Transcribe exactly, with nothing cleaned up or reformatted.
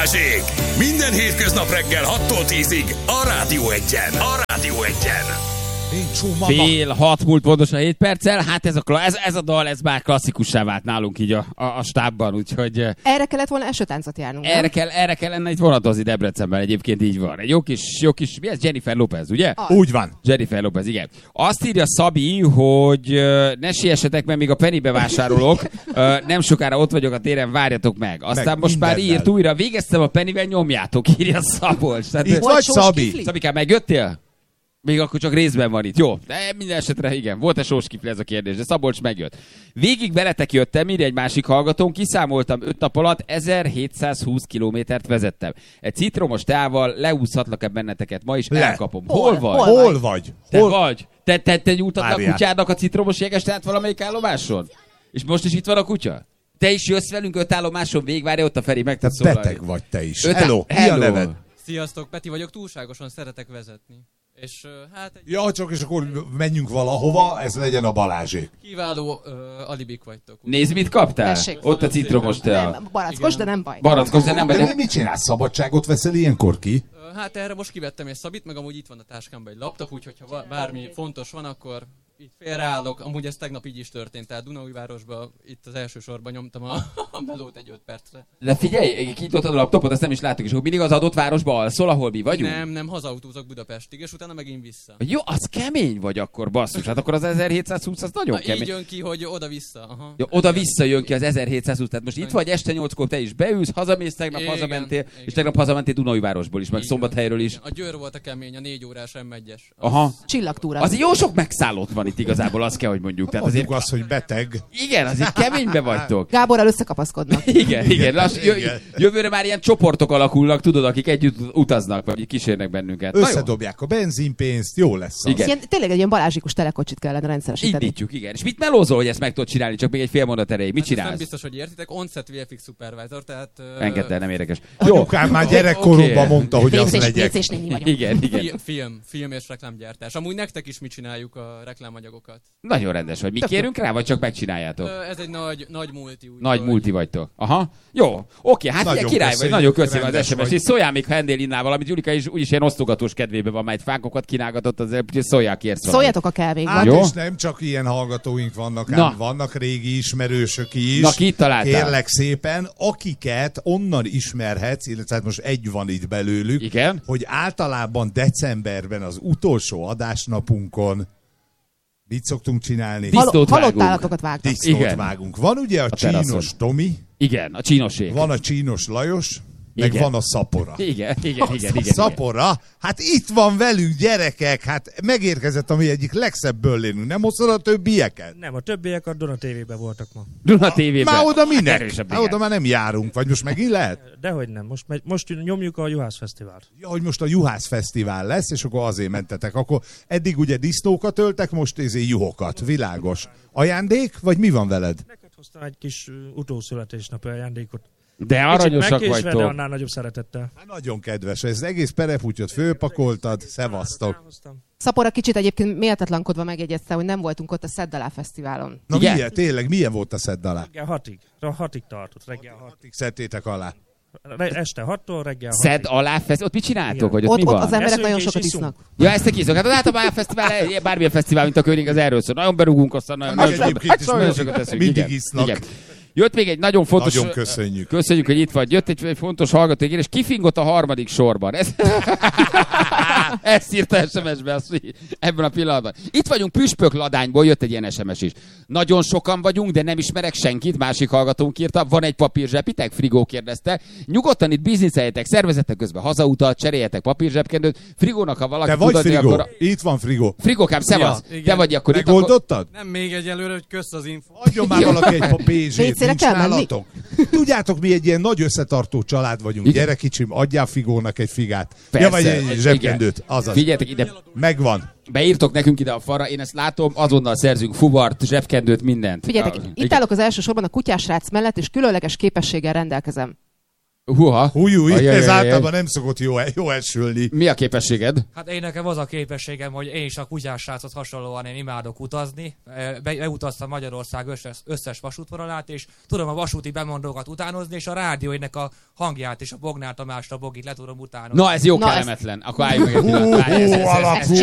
Balázsék! Minden hétköznap reggel hattól tízig a Rádió Egyen. A Rádió Egyen. Fél hat múlt pontosan hét perccel, hát ez a, ez, ez a dal, ez már klasszikussá vált nálunk így a, a, a stábban, úgyhogy... Erre kellett volna esőtáncot járnunk, erre, kell, erre kellene egy vonatozni Debrecenben, egyébként így van. Egy jó kis, jó kis, mi ez? Jennifer Lopez, ugye? Az. Úgy van. Jennifer Lopez, igen. Azt írja Szabi, hogy uh, ne siessetek, mert még a Pennybe vásárolok, uh, nem sokára ott vagyok a téren, várjatok meg. Aztán meg most már írt újra, végeztem a Pennyben, nyomjátok, írja Szabolcs. Tehát, itt vagy Szabi. Szabikám, megjöttél? Még akkor csak részben van itt. Jó, de minden esetre igen. Volt-e sóskifli ez a kérdés, de Szabolcs megjött. Végig veletek jöttem, írja egy másik hallgatón, kiszámoltam öt nap alatt ezerhétszázhúsz kilométert vezettem. Egy citromos teával leúszhatlak-e benneteket ma is? Le. Elkapom. Hol, Hol vagy? Hol, Hol vagy? Te Hol? vagy? Te, te, te nyújtad a kutyának a citromos jeges teát valamelyik állomáson? És most is itt van a kutya? Te is jössz velünk öt állomáson, végvárja ott a Feri, meg tudsz szólalni. Beteg vagy te is. Öt Hello, mi a neved? Sziasztok, Peti vagyok, túlságosan szeretek vezetni. És uh, hát... Egy... Ja, csak és akkor menjünk valahova, ez legyen a Balázsék. Kiváló uh, alibik vagytok. Nézd, mit kaptál? Tessék. Ott a citromos tea. Nem, barackos, igen. De nem baj. Barackos, de nem baj. De mit csinálsz? Szabadságot veszel ilyenkor ki? Uh, hát erre most kivettem egy Szabit, meg amúgy itt van a táskámban egy laptop, úgyhogy ha bármi fontos van, akkor így félreállok. Amúgy ez tegnap így is történt, tehát Dunaújvárosban itt az első sorban nyomtam a, a melót egy öt percre. De figyelj, kinyitottad a laptopot, ezt nem is láttuk, és akkor mindig az adott városba alszol, ahol mi vagyunk? Nem, nem, hazautózok Budapestig, és utána megint vissza. Jó, az kemény vagy akkor, basszus, hát akkor az ezerhétszázhúsz az nagyon Na, kemény. így jön ki, hogy oda-vissza. Aha. Ja, oda-vissza jön ki az ezerhétszázhúsz, tehát most itt vagy este nyolckor, te is beülsz, hazamész, tegnap igen, hazamentél, igen. És tegnap hazamentél Dunaújvárosból is, meg igen. Szombathelyről is. A Győr volt a kemény, a négy órás em egyes. Aha. Csillagtúra. Az jó sok megszállott van itt igazából, azt kell, hogy mondjuk. Tehát azért azt, hogy beteg. Igen, azért keménybe vagytok. Gáborral összekapaszkodnak. Igen, igen. igen. Lass, jö, jövőre már ilyen csoportok alakulnak, tudod, akik együtt utaznak, vagy kísérnek bennünket. Összedobják a benzinpénzt, jó lesz az. Igen. Ilyen, tényleg egy ilyen balázsikus telekocsit kellene rendszeresíteni. Indítjuk, igen. És mit melózol, hogy ezt meg tudod csinálni? Csak még egy fél mondat erejéig. Mit hát csinálsz? Nem biztos, hogy értitek. Onset vé ef iksz Supervisor, tehát... Uh... Engedd el, nem érdekes. Jó. Anyukám már gyerekkoromban okay. mondta, hogy az legyek. Igen, igen. Film, film és reklámgyártás. Amúgy nektek is mi csináljuk a reklámanyagokat. Nagyon rendes vagy. Mi kérünk rá, vagy csak megcsináljátok? Ez egy nagy, nagy multi. Úgy nagy vagy. multi vagytok. Aha. Jó. Oké, hát ugye király vagy. Nagyon köszönöm az es em es-t. És szóljál még, ha ennél innál valamit. Julika is úgyis ilyen osztogatós kedvébe van, majd fánkokat kínálgatott, azért szóljál kérsz valamit. Szóljatok a kávékban. Hát jó? És nem csak ilyen hallgatóink vannak, ám vannak régi ismerősök is. Na, ki találtál? Kérlek szépen, akiket onnan ismerhetsz, illetve most egy van itt belőlük, igen? Hogy általában decemberben az utolsó adásnapunkon mit szoktunk csinálni? Disznót Halott állatokat vágunk. Disznót vágunk. Van ugye a, a csínos Tomi. Igen, a csínosék. Van a csínos Lajos. Meg igen. van a Szapora. Igen, igen, igen. igen Szapora, hát itt van velünk, gyerekek, hát megérkezett a mi egyik legszebb böllénünk. Nem hoztad a többieket? Nem, a többiek a Duna té vében voltak ma. Duna té vében? Már oda minek? Már oda már nem járunk, vagy most megint lehet? Dehogy nem, most, megy, most nyomjuk a Juhász Fesztivált. Ja, hogy most a Juhász Fesztivál lesz, és akkor azért mentetek. Akkor eddig ugye disznókat öltek, most ezért juhokat, világos. Ajándék, vagy mi van veled? Neked hoztam egy kis utószületésnapi ajándékot. De aranyosak vagytok. De annál nagyobb szeretettel. Hát nagyon kedves, ez egész pereputyot fölpakoltad, szevasztok. Szapora kicsit egyébként méltatlankodva megjegyezte, hogy nem voltunk ott a Szedd alá fesztiválon. Na milyen, tényleg, milyen volt a Szedd alá? Reggel hatig, hatig tartott, reggel hatig. Hatig szedtétek alá. Este hattól reggel hatig. Szedd alá fesztivál, ott mit csináltok, hogy ott, ott mi van? Ott az emberek Eszünk nagyon sokat isznak. Ja, ezt te kiszok. Hát az általában a fesztivál, bármilyen fesztivál, mint a König, az erről szól. Nagyon berúgunk, aztán nagyon, nagyon, nagyon sokat eszünk. Mindig isznak. Igen. Jött még egy nagyon fontos... Nagyon köszönjük. Köszönjük, hogy itt vagy. Jött egy, egy fontos hallgató, és kifingott a harmadik sorban. Ez... Ezt írta es em es-be ebben a pillanatban. Itt vagyunk Püspök Ladányból, jött egy ilyen es em es is. Nagyon sokan vagyunk, de nem ismerek senkit, másik hallgatónk írta. Van egy papírzsepitek? Frigó kérdezte. Nyugodtan itt bizniszeljetek, szervezetek közben hazautat, cseréljetek papírzsebkendőt. Frigónak, ha valaki te vagy tudod, Frigó? akkor... Itt van Frigó. Frigókám, szevasz. Ja, te vagy akkor itt. Megoldottad? Nem még egyelőre, hogy kösz az info. Adjon már valaki egy pénzét, nincs kell nálatok? Tudjátok, mi egy ilyen nagy összetartó család vagyunk. Igen? Gyere kicsim, adjál Frigónak egy figát. Persze, ja, vagy egy zsebkendőt. Azaz. Figyeljetek ide. Megvan. Beírtok nekünk ide a falra, én ezt látom, azonnal szerzünk fuvart, zsebkendőt, mindent. Figyeljetek, ja, itt állok az első sorban a kutyásrác mellett, és különleges képességgel rendelkezem. Huha. Hújúj, Ajaj, ez ajaj, általában nem szokott jó, jó elsülni. Mi a képességed? Hát én nekem az a képességem, hogy én is a kutyás srácot hasonlóan én imádok utazni. Be, beutaztam Magyarország összes, összes vasútvonalát, és tudom a vasúti bemondókat utánozni, és a rádióinek a hangját és a Bognár Tamást, a Bogit le tudom utánozni. Na, ez jó Na, kellemetlen. Akkor álljunk meg egy pillanat. Hú, Várj, ez- ez- ez- ez- alapú.